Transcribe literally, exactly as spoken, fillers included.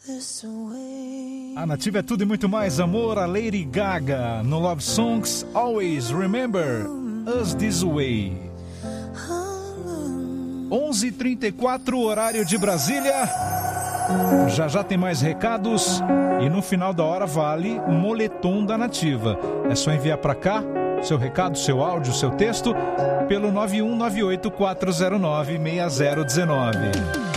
A Nativa é tudo e muito mais amor. A Lady Gaga no Love Songs Always Remember Us This Way. onze e trinta e quatro, horário de Brasília. Já já tem mais recados e no final da hora vale o moletom da Nativa. É só enviar para cá seu recado, seu áudio, seu texto pelo nove um nove oito quatro zero nove seis zero um nove.